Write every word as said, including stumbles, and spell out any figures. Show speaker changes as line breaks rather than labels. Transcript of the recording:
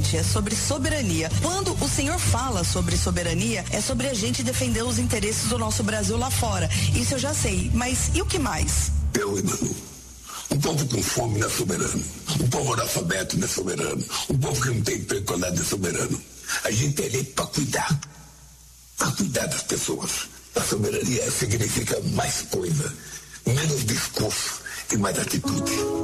gente, é sobre soberania. Quando o senhor fala sobre soberania, é sobre a gente defender os interesses do nosso Brasil lá fora. Isso eu já sei, mas e o que mais?
Eu e Manu. Um povo com fome não é soberano. Um povo analfabeto não é soberano. Um povo que não tem emprego com nada é soberano. A gente é eleito para cuidar. Para cuidar das pessoas. A soberania significa mais coisa, menos discurso e mais atitude.